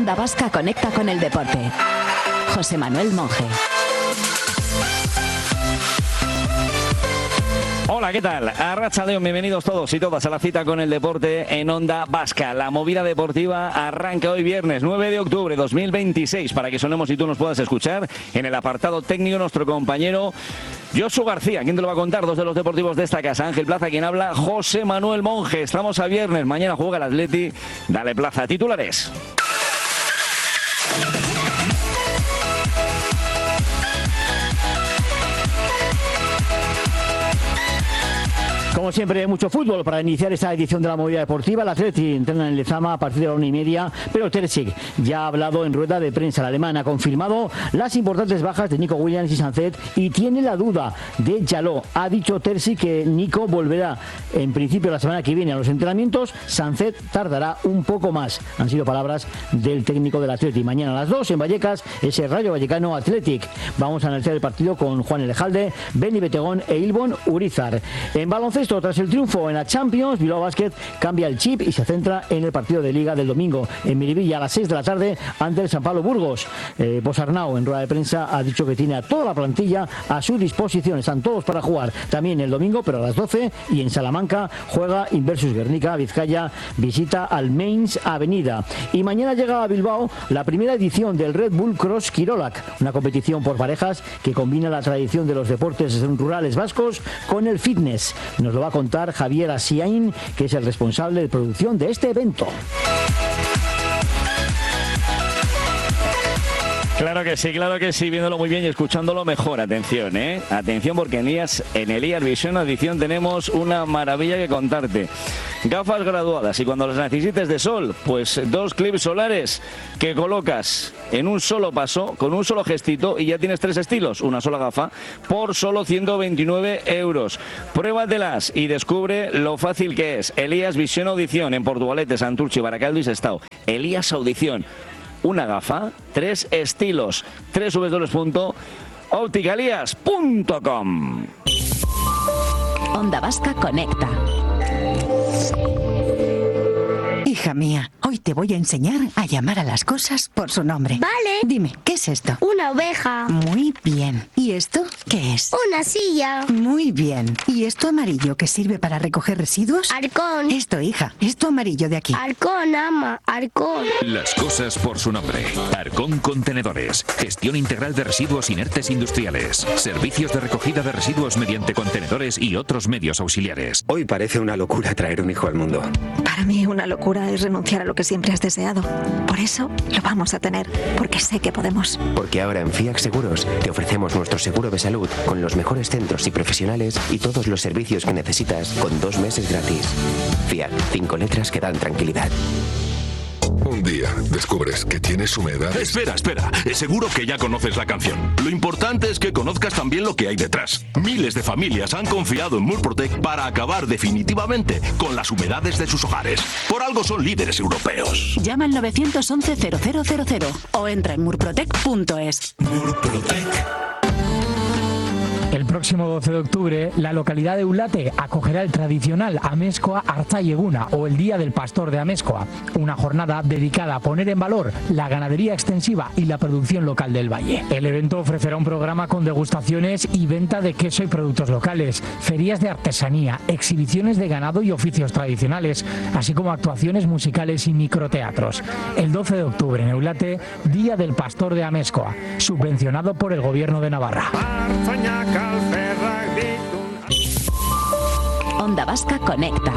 Onda Vasca conecta con el deporte. José Manuel Monge. Hola, ¿qué tal? Arratsaldeon, bienvenidos todos y todas a la cita con el deporte en Onda Vasca. La movida deportiva arranca hoy viernes 9 de octubre de 2026 para que sonemos y tú nos puedas escuchar. En el apartado técnico nuestro compañero Josu García, ¿quién te lo va a contar? Dos de los deportivos de esta casa. Ángel Plaza, quien habla, José Manuel Monge. Estamos a viernes, mañana juega el Atleti. Dale plaza, titulares. Como siempre, mucho fútbol para iniciar esta edición de la movida deportiva. El Atleti entrena en Lezama a partir de la 1:30, pero Terzic ya ha hablado en rueda de prensa. El alemán ha confirmado las importantes bajas de Nico Williams y Sancet y tiene la duda de Jaló. Ha dicho Terzic que Nico volverá en principio la semana que viene a los entrenamientos. Sancet tardará un poco más. Han sido palabras del técnico del Atleti. Mañana a las 2 en Vallecas, ese Rayo Vallecano Athletic. Vamos a analizar el partido con Juan Elejalde, Beni Betegón e Ilbon Urizar. En baloncesto, tras el triunfo en la Champions, Bilbao Basket cambia el chip y se centra en el partido de Liga del domingo en Miribilla a las 6 de la tarde ante el San Pablo Burgos. Bosarnau en rueda de prensa ha dicho que tiene a toda la plantilla a su disposición, están todos para jugar también el domingo, pero a las 12, y en Salamanca juega Inversus Guernica. Vizcaya visita al Mainz Avenida. Y mañana llega a Bilbao la primera edición del Red Bull Cross Kirolak, una competición por parejas que combina la tradición de los deportes rurales vascos con el fitness. Nos lo va a contar Javier Asiain, que es el responsable de producción de este evento. Claro que sí, viéndolo muy bien y escuchándolo mejor. Atención, atención, porque en Elías Vision Edición tenemos una maravilla que contarte. Gafas graduadas, y cuando las necesites de sol, pues 2 clips solares que colocas en un solo paso, con un solo gestito, y ya tienes 3 estilos, una sola gafa, por solo 129 euros. Pruébatelas y descubre lo fácil que es. Elías Vision Audición en Portugalete, Santurce, Baracaldo y Sestao. Elías Audición. Una gafa, 3 estilos. www.opticalias.com. Onda Vasca conecta. Hija mía, hoy te voy a enseñar a llamar a las cosas por su nombre. Vale. Dime, ¿qué es esto? Una oveja. Muy bien. ¿Y esto qué es? Una silla. Muy bien. ¿Y esto amarillo que sirve para recoger residuos? Halcón. Esto, hija. Esto amarillo de aquí. Halcón, ama. Halcón. Las cosas por su nombre. Arcón Contenedores. Gestión integral de residuos inertes industriales. Servicios de recogida de residuos mediante contenedores y otros medios auxiliares. Hoy parece una locura traer un hijo al mundo. Para mí una locura es renunciar a lo que siempre has deseado. Por eso lo vamos a tener, porque sé que podemos. Porque ahora en FIAC Seguros te ofrecemos nuestro seguro de salud con los mejores centros y profesionales y todos los servicios que necesitas con 2 meses gratis. FIAC, 5 letras que dan tranquilidad. Un día descubres que tienes humedad. Espera. Seguro que ya conoces la canción. Lo importante es que conozcas también lo que hay detrás. Miles de familias han confiado en Murprotec para acabar definitivamente con las humedades de sus hogares. Por algo son líderes europeos. Llama al 911-0000 o entra en murprotec.es. Murprotec. El próximo 12 de octubre, la localidad de Eulate acogerá el tradicional Amezkoa Artzaieguna, o el Día del Pastor de Amezkoa, una jornada dedicada a poner en valor la ganadería extensiva y la producción local del valle. El evento ofrecerá un programa con degustaciones y venta de queso y productos locales, ferias de artesanía, exhibiciones de ganado y oficios tradicionales, así como actuaciones musicales y microteatros. El 12 de octubre en Eulate, Día del Pastor de Amezkoa, subvencionado por el Gobierno de Navarra. Onda Vasca conecta.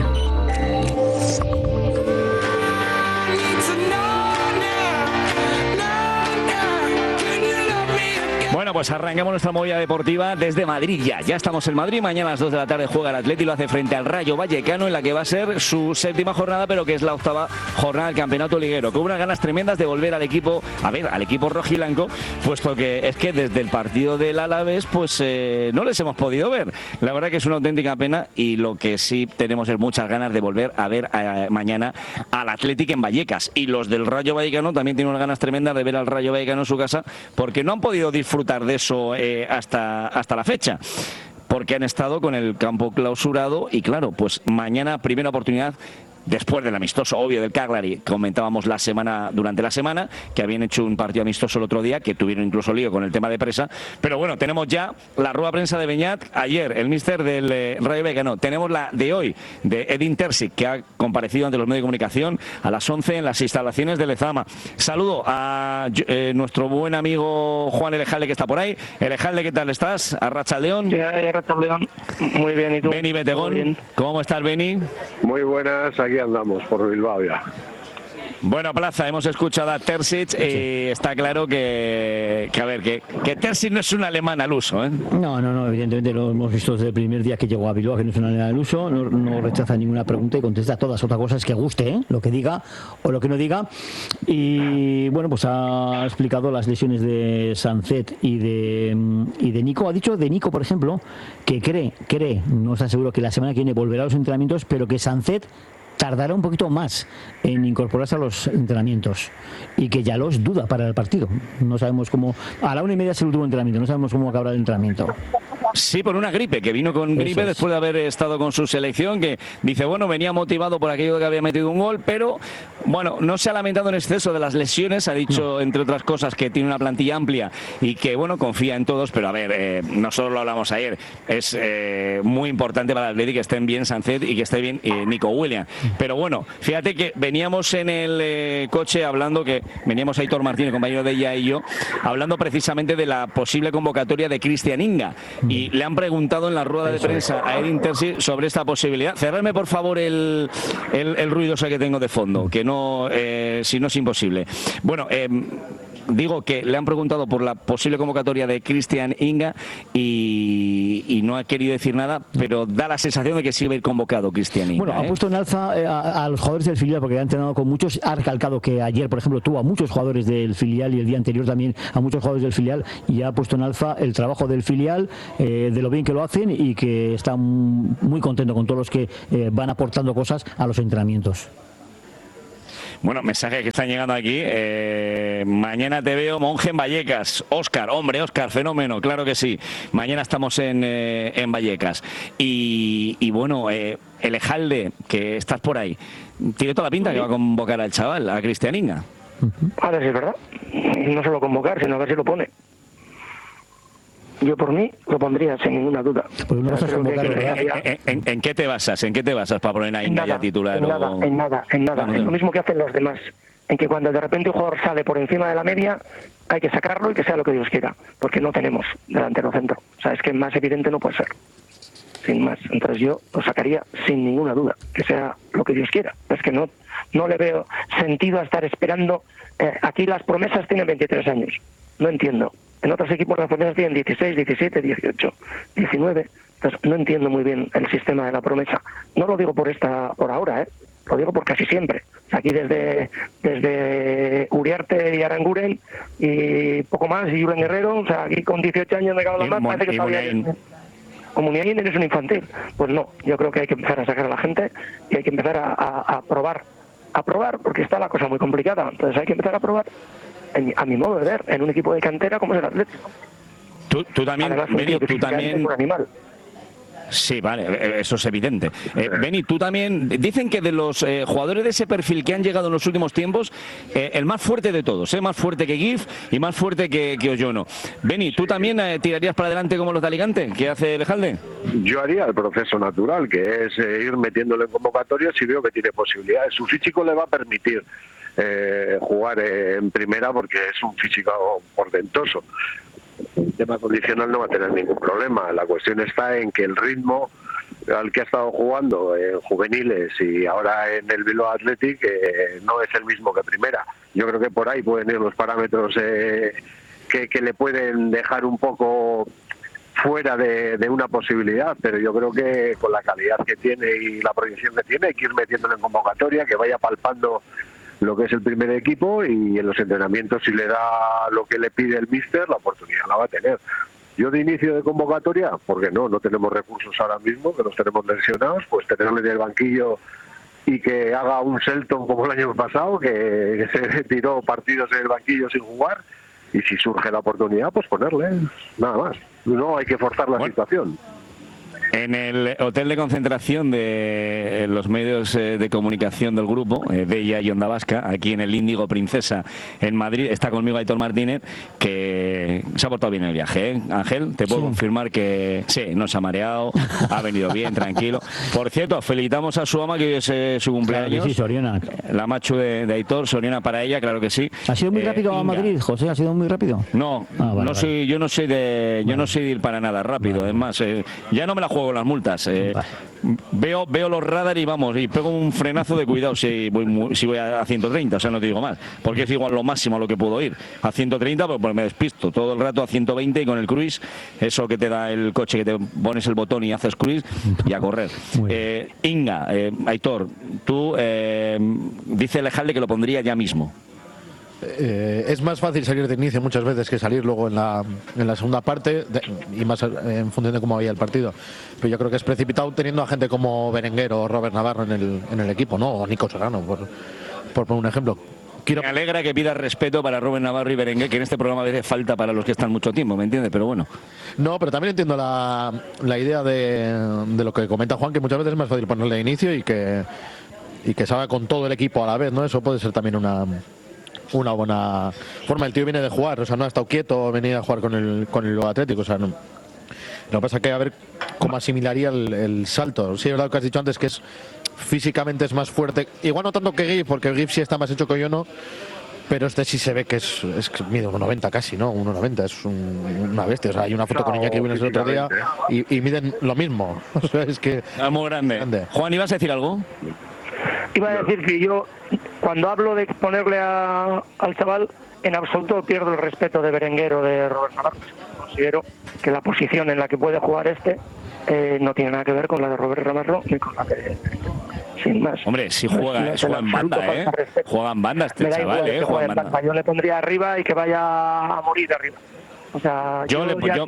Bueno, pues arrancamos nuestra movida deportiva desde Madrid ya. Ya estamos en Madrid. Mañana a las 2 de la tarde juega el Atleti y lo hace frente al Rayo Vallecano, en la que va a ser su 7ª jornada, pero que es la 8ª jornada del campeonato liguero. Con unas ganas tremendas de volver al equipo, al equipo rojiblanco, puesto que es que desde el partido del Alavés, pues no les hemos podido ver. La verdad que es una auténtica pena, y lo que sí tenemos es muchas ganas de volver a ver mañana al Athletic en Vallecas. Y los del Rayo Vallecano también tienen unas ganas tremendas de ver al Rayo Vallecano en su casa, porque no han podido disfrutar de eso hasta la fecha, porque han estado con el campo clausurado. Y claro, pues mañana primera oportunidad después del amistoso obvio del Cagliari. Comentábamos durante la semana que habían hecho un partido amistoso el otro día, que tuvieron incluso lío con el tema de presa. Pero bueno, tenemos ya la rueda de prensa de Beñat ayer, el míster del Rayo Vallecano. Tenemos la de hoy de Edin Terzic, que ha comparecido ante los medios de comunicación a las 11 en las instalaciones de Lezama. Saludo a nuestro buen amigo Juan Elejalde, que está por ahí. Elejalde, ¿qué tal estás? Arratsaldeon. Arratsaldeon. Muy bien, ¿y tú? Beni Betegón, ¿cómo estás, Beni? Muy buenas, aquí andamos por Bilbao ya. Bueno, Plaza, hemos escuchado a Terzic y está claro que Terzic no es un alemán al uso, ¿eh? No, evidentemente lo hemos visto desde el primer día que llegó a Bilbao, que no es un alemán al uso, no rechaza ninguna pregunta y contesta todas. Otra cosa es que guste, ¿eh? Lo que diga o lo que no diga. Y bueno, pues ha explicado las lesiones de Sancet y de Nico. Ha dicho de Nico, por ejemplo, que cree, no está seguro, que la semana que viene volverá a los entrenamientos, pero que Sancet tardará un poquito más en incorporarse a los entrenamientos y que ya los duda para el partido. No sabemos cómo. A la 1:30 es el último entrenamiento, no sabemos cómo acabará el entrenamiento. Sí, por una gripe, que vino con gripe después de haber estado con su selección, que dice, bueno, venía motivado por aquello de que había metido un gol, pero bueno, no se ha lamentado en exceso de las lesiones, ha dicho, entre otras cosas, que tiene una plantilla amplia y que, bueno, confía en todos, pero a ver, nosotros lo hablamos ayer, es muy importante para el Atleti que estén bien Sancet y que esté bien Nico Williams. Pero bueno, fíjate que veníamos en el coche hablando, que veníamos Aitor Martínez, compañero de ella y yo, hablando precisamente de la posible convocatoria de Cristian Inga. Y le han preguntado en la rueda de prensa a Edin Terzic sobre esta posibilidad. Cerrarme, por favor, el ruido ese que tengo de fondo, que no, si no es imposible. Bueno, digo que le han preguntado por la posible convocatoria de Cristian Inga y no ha querido decir nada, pero da la sensación de que sí va a ir convocado Cristian Inga. Bueno, ha puesto en alza a los jugadores del filial, porque ha entrenado con muchos. Ha recalcado que ayer, por ejemplo, tuvo a muchos jugadores del filial y el día anterior también a muchos jugadores del filial, y ha puesto en alza el trabajo del filial, de lo bien que lo hacen y que está muy contento con todos los que van aportando cosas a los entrenamientos. Bueno, mensajes que están llegando aquí. Mañana te veo, monje, en Vallecas. Óscar, fenómeno, claro que sí. Mañana estamos en Vallecas. Y bueno, Elejalde, que estás por ahí, tiene toda la pinta que va a convocar al chaval, a Cristian Inga. A ver si es verdad. No solo convocar, sino a ver si lo pone. Yo por mí lo pondría sin ninguna duda. Pues no vas a convocar, ¿En qué te basas? ¿En qué te basas para poner a Inga ya titular? En nada. Es lo mismo que hacen los demás. En que cuando de repente un jugador sale por encima de la media, hay que sacarlo y que sea lo que Dios quiera. Porque no tenemos delantero centro. O sea, es que más evidente no puede ser. Sin más. Entonces yo lo sacaría sin ninguna duda. Que sea lo que Dios quiera. Es que no le veo sentido a estar esperando. Aquí las promesas tienen 23 años. No entiendo. En otros equipos las promesas tienen 16, 17, 18, 19. Entonces no entiendo muy bien el sistema de la promesa. No lo digo por ahora, lo digo por casi siempre. Aquí desde Uriarte y Aranguren y poco más, y Julen Guerrero, o sea, aquí con 18 años de cada más parece que todavía como Muniain eres un infantil. Pues no, yo creo que hay que empezar a sacar a la gente y hay que empezar a probar. A probar, porque está la cosa muy complicada. Entonces hay que empezar a probar, a mi modo de ver, en un equipo de cantera como es el Atlético. Tú también, Beni, tú también. Un animal. Sí, vale, eso es evidente. Beni, tú también. Dicen que de los jugadores de ese perfil que han llegado en los últimos tiempos, el más fuerte de todos, más fuerte que Gif y más fuerte que Oyono. Beni, ¿tú también tirarías para adelante como los de Alicante? ¿Qué hace Elejalde? Yo haría el proceso natural, que es ir metiéndolo en convocatorias si veo que tiene posibilidades. Su físico le va a permitir jugar en primera porque es un físico portentoso. El tema condicional no va a tener ningún problema. La cuestión está en que el ritmo al que ha estado jugando en juveniles y ahora en el Bilbao Athletic no es el mismo que primera. Yo creo que por ahí pueden ir los parámetros que le pueden dejar un poco fuera de una posibilidad, pero yo creo que con la calidad que tiene y la proyección que tiene hay que ir metiéndolo en convocatoria, que vaya palpando lo que es el primer equipo y en los entrenamientos, si le da lo que le pide el míster, la oportunidad la va a tener. Yo de inicio de convocatoria, porque no tenemos recursos ahora mismo, que los tenemos lesionados, pues tenerle en el banquillo y que haga un Selton como el año pasado, que se tiró partidos en el banquillo sin jugar, y si surge la oportunidad, pues ponerle, nada más. No hay que forzar la situación. En el hotel de concentración de los medios de comunicación del grupo, Bella y Onda Vasca, aquí en el Índigo Princesa, en Madrid, está conmigo Aitor Martínez, que se ha portado bien el viaje, ¿eh? Ángel, te puedo confirmar que sí, no se ha mareado, ha venido bien, tranquilo. Por cierto, felicitamos a su ama, que hoy es su cumpleaños. Claro que sí, Soriana. La machu de Aitor, Soriana para ella, claro que sí. ¿Ha sido muy rápido a Madrid, José? ¿Ha sido muy rápido? No, yo no soy de ir para nada rápido. Es más, ya no me la juego con las multas. Veo los radar y vamos, y pego un frenazo de cuidado si voy a 130, o sea, no te digo más, porque es igual lo máximo a lo que puedo ir. A 130 pues me despisto todo el rato a 120 y con el cruise, eso que te da el coche, que te pones el botón y haces cruise y a correr. Inga, Aitor, tú dice Lejalde que lo pondría ya mismo. Es más fácil salir de inicio muchas veces que salir luego en la segunda parte, y más en función de cómo vaya el partido. Pero yo creo que es precipitado teniendo a gente como Berenguer o Robert Navarro en el equipo, ¿no? O Nico Serrano, por poner un ejemplo. Me alegra que pidas respeto para Robert Navarro y Berenguer, que en este programa a veces falta para los que están mucho tiempo, ¿me entiendes? Pero bueno. No, pero también entiendo la idea de lo que comenta Juan, que muchas veces es más fácil ponerle de inicio y que salga con todo el equipo a la vez, ¿no? Eso puede ser también una buena forma. El tío viene de jugar, o sea, no ha estado quieto, venía a jugar con el Atlético, o sea, no. Lo que pasa es que a ver cómo asimilaría el salto. Sí, es verdad que has dicho antes que físicamente es más fuerte, igual no tanto que Gibbs, porque Gibbs sí está más hecho que yo, no, pero este sí se ve que es que mide 1,90 casi, ¿no? 1,90, es una bestia. O sea, hay una foto con Iñaki Williams el otro día y miden lo mismo. O sea, es que es muy grande. Juan, ¿ibas a decir algo? Iba a decir que yo, cuando hablo de ponerle al chaval, en absoluto pierdo el respeto de Berenguer o de Robert Navarro. Considero que la posición en la que puede jugar no tiene nada que ver con la de Robert Navarro ni con la de... Sin más. Hombre, si juega en banda, juega en banda este chaval, juega en banda. Yo le pondría arriba y que vaya a morir arriba. O sea, yo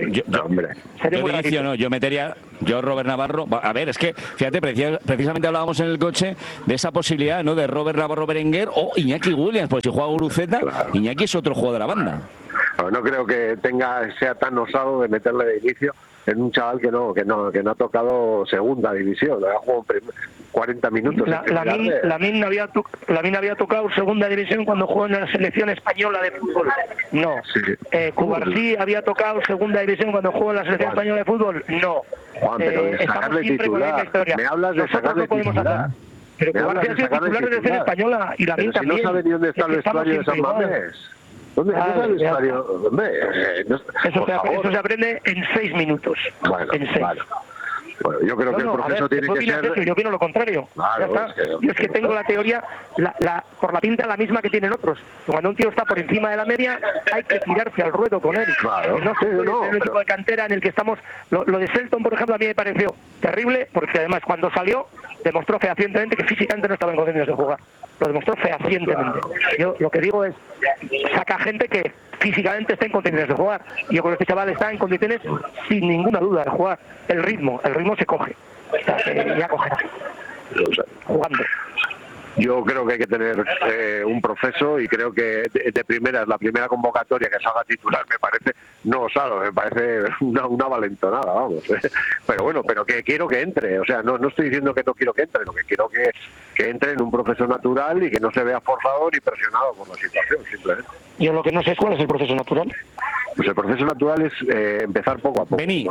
metería Robert Navarro. A ver, es que fíjate, precisamente hablábamos en el coche de esa posibilidad, ¿no? De Robert Navarro, Berenguer o Iñaki Williams, porque si juega Guruceta, Iñaki es otro jugador de la banda. No creo que sea tan osado de meterle de inicio en un chaval que no ha tocado segunda división, ha jugado 40 minutos. Lamin había tocado segunda división cuando jugó en la selección española de fútbol. No. Sí. Cubarsí había tocado segunda división cuando jugó en la selección española de fútbol. No. Juan, pero de sacarle titular. Me hablas de sacarle titular. Pero Cubarsí ha sido titular de la selección española y Lamin también. Si no sabe ni dónde está el vestuario de San Mamés. ¿Dónde está el estadio? Eso se aprende en 6 minutos. Bueno, en 6. Vale. Bueno, yo creo que el proceso tiene que ser... Yo opino lo contrario. Claro, yo es que tengo la teoría, por la pinta la misma que tienen otros. Cuando un tío está por encima de la media, hay que tirarse al ruedo con él. Claro, no sé, el equipo de cantera en el que estamos... Lo de Selton, por ejemplo, a mí me pareció terrible, porque además cuando salió, demostró fehacientemente que físicamente no estaba en condiciones de jugar. Lo demostró fehacientemente. Yo lo que digo es, saca gente que físicamente está en condiciones de jugar. Y yo creo que este chaval está en condiciones sin ninguna duda de jugar. El ritmo se coge. Ya cogerá. Jugando. Yo creo que hay que tener un proceso y creo que de primera, la primera convocatoria que salga titular me parece no osado, me parece una valentonada, vamos. Pero bueno, pero que quiero que entre, o sea, no estoy diciendo que no quiero que entre, lo que quiero que entre en un proceso natural y que no se vea forzado ni presionado por la situación, simplemente. Yo lo que no sé es cuál es el proceso natural. Pues el proceso natural es empezar poco a poco. Beni,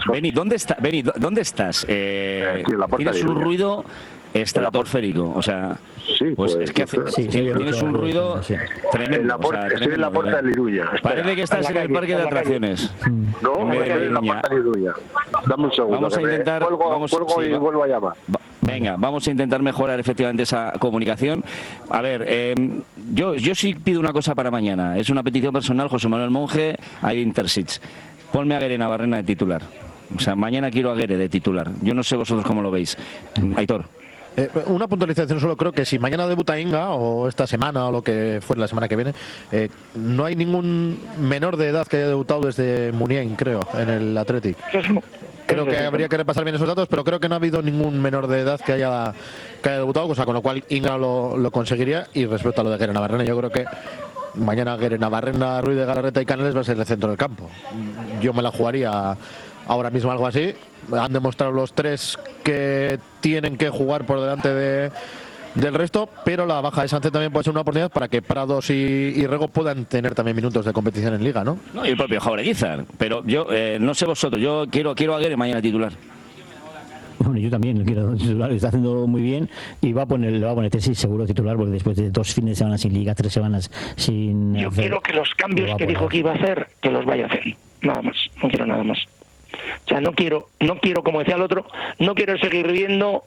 ¿dónde estás? Tienes un ruido estratosférico, o sea, sí, pues es que tienes un ruido tremendo. Estoy en la puerta de Iruña. Parece que estás en el parque de atracciones. No, estoy en la puerta de Iruña. Dame un segundo. Vamos a intentar. Cuelgo y vuelvo a llamar. Venga, vamos a intentar mejorar efectivamente esa comunicación. A ver, yo sí pido una cosa para mañana. Es una petición personal, José Manuel Monge, a Intersits. Ponme a Guere Navarrena de titular. O sea, mañana quiero a Guere de titular. Yo no sé vosotros cómo lo veis. Aitor. Una puntualización solo, creo que si mañana debuta Inga o esta semana o lo que fue la semana que viene, no hay ningún menor de edad que haya debutado desde Muniain, creo, en el Athletic. Creo que habría que repasar bien esos datos, pero creo que no ha habido ningún menor de edad que haya debutado, cosa con lo cual Inga lo conseguiría. Y respecto a lo de Guere Navarrena, yo creo que mañana Guere Navarrena, Ruiz de Galarreta y Canales va a ser el centro del campo. Yo me la jugaría ahora mismo algo así. Han demostrado los 3 que tienen que jugar por delante del resto, pero la baja de Sánchez también puede ser una oportunidad para que Prados y Rego puedan tener también minutos de competición en Liga, ¿no? No, y el propio Jaureguizar. Pero yo, no sé vosotros, yo quiero a Guerre mañana titular. Bueno, yo también lo quiero titular, está haciendo muy bien y le va a poner Terzic seguro titular, porque después de 2 fines de semana sin Liga, 3 semanas sin... Yo quiero que los cambios que dijo que iba a hacer, que los vaya a hacer. Nada más, no quiero nada más. O sea, no quiero, como decía el otro, no quiero seguir viendo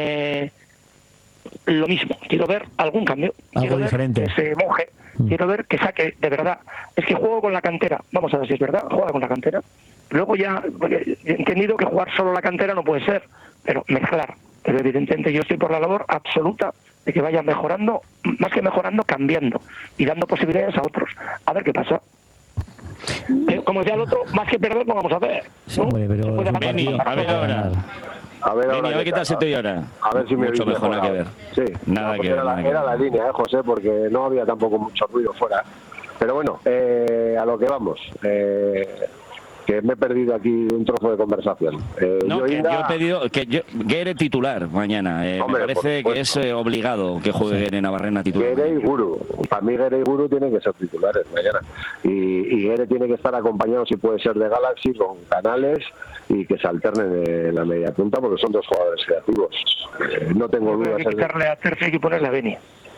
lo mismo. Quiero ver algún cambio. Algo diferente. Que se moje. Quiero ver que saque de verdad. Es que juego con la cantera. Vamos a ver si es verdad. Juega con la cantera. Luego ya, porque he entendido que jugar solo la cantera no puede ser, pero mezclar. Pero evidentemente yo estoy por la labor absoluta de que vaya mejorando, más que mejorando, cambiando y dando posibilidades a otros. A ver qué pasa. Como decía el otro, más que perder, no vamos a ver. Sí, hombre, pero Beni, a ver ahora. Beni, a ver qué tal se te oye ahora. A ver si me mucho mejor, nada que ver. Sí, nada que ver. Era la línea, José, porque no había tampoco mucho ruido fuera. Pero bueno, a lo que vamos. Que me he perdido aquí un trozo de conversación. Yo he pedido que Guerre titular mañana. Hombre, me parece que es obligado que juegue Guerre Navarrena titular. Guerre y Guru. Para mí Guerre y Guru tienen que ser titulares mañana. Y Guerre tiene que estar acompañado, si puede ser, de Galaxy, con Canales, y que se alternen en la media punta, porque son 2 jugadores creativos. No tengo dudas. Hay que quitarle a Terzic y ponerle a Beni.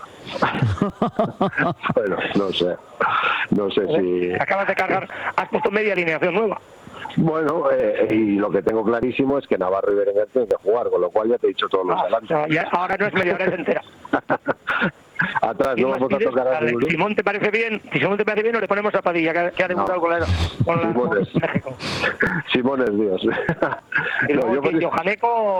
Bueno, no sé si... Acabas de cargar, has puesto media alineación nueva. Bueno, y lo que tengo clarísimo es que Navarro y Berenguer tienen que jugar, con lo cual ya te he dicho todos los adelantos. Ahora no es media hora entera. Atrás no vamos a tocar a Si Simón te parece bien, o le ponemos a Padilla, que ha debutado con México. Simón es Dios. Y luego Johaneco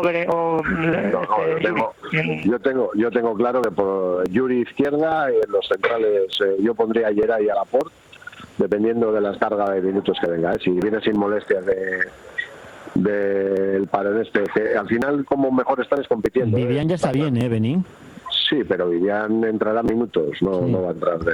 yo tengo claro que por Yuri izquierda, en los centrales yo pondría a Geray y a Laporte, dependiendo de la carga de minutos que venga. Si viene sin molestias del parón que al final como mejor están es compitiendo. Vivian ya está bien, Beni. Sí, pero Vivian entrará minutos, no va a entrar de